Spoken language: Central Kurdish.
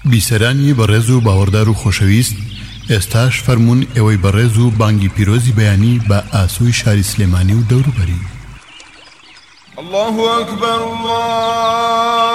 بیسەرانی بەڕێز و باوەڕدار و خۆشەویست، ئێستاش فەرموون ئێوەی بەڕێز و بانگی پیرۆزی بەیانی بە ئاسووی شاری سلێمانی و دەوروبەری. الله أكبر الله